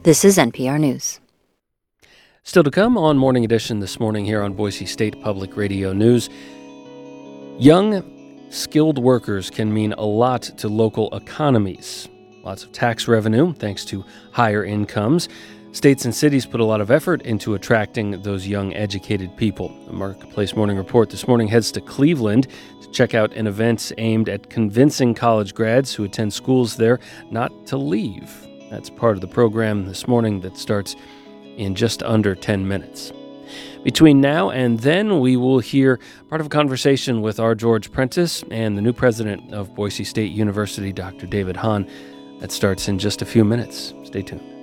This is NPR News. Still to come on Morning Edition this morning here on Boise State Public Radio News. Young, skilled workers can mean a lot to local economies. Lots of tax revenue thanks to higher incomes. States and cities put a lot of effort into attracting those young, educated people. The Marketplace Morning Report this morning heads to Cleveland to check out an event aimed at convincing college grads who attend schools there not to leave. That's part of the program this morning that starts in just under 10 minutes. Between now and then, we will hear part of a conversation with R. George Prentice and the new president of Boise State University, Dr. David Hahn. That starts in just a few minutes. Stay tuned.